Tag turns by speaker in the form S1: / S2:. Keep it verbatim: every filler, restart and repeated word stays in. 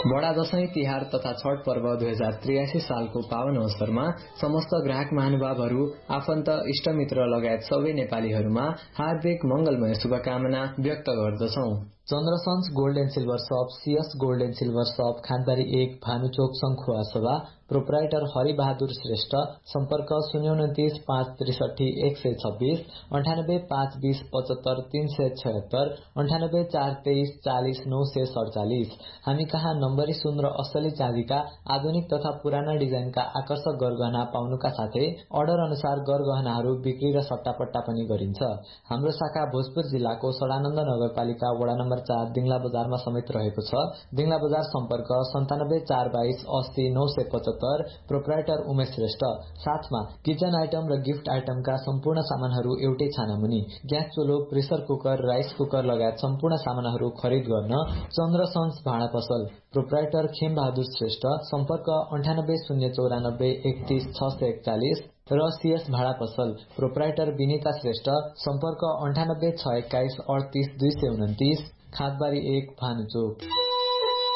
S1: बडा दशैं तिहार तथा छठ पर्व दुई हजार त्रियासी सालको पावन अवसरमा समस्त ग्राहक महानुभावहरू आफन्त इष्टमित्र लगायत सबै नेपालीहरूमा हार्दिक मंगलमय शुभकामना व्यक्त गर्दछौ। चन्द्रसन्स गोल्ड एन्ड सिल्भर शप, सीएस गोल्ड एन्ड सिल्भर शप, खानबारी एक, भानुचोक, शंखुवा सभा, प्रोपराइटर हरि बहादुर श्रेष्ठ, सम्पर्क शून्य उन्तिस पाँच त्रिसठी एक सय छब्बीस, अन्ठानब्बे पाँच बीस पचहत्तर तीन सय छयत्तर, अन्ठानब्बे चार तेइस चालिस नौ सय सड़चालिस। हामी कहाँ नम्बरी सुन र असली चाँदीका आधुनिक तथा पुराना डिजाइनका आकर्षक गरगहना पाउनुका साथै अर्डर अनुसार गरगहनाहरू बिक्री र सट्टापट्टा पनि गरिन्छ। हाम्रो शाखा भोजपुर जिल्लाको सडानन्द नगरपालिका वडा नम्बर चार दिङला बजारमा समेत रहेको छ। दिङला बजार सम्पर्क सन्तानब्बे चार बाइस अस्सी नौ सय पचहत्तर, प्रोपराइटर उमेश श्रेष्ठ। साथमा किचन आइटम र गिफ्ट आइटमका सम्पूर्ण सामानहरू एउटै छानामुनि। Gas चुलो, pressure cooker, rice cooker लगायत सम्पूर्ण सामानहरू खरिद गर्न चन्द्रसन्स भाँडा पसल, प्रोपराइटर खेम बहादुर श्रेष्ठ, सम्पर्क अन्ठानब्बे शून्य चौरानब्बे एकतीस छ सय एकचालिस र सीएस भाँडा पसल, प्रोपराइटर विनिता श्रेष्ठ, सम्पर्क अन्ठानब्बे छ एक्काइस अडतीस दुई सय उन्तिस, खादबारी एक, भानुचोक।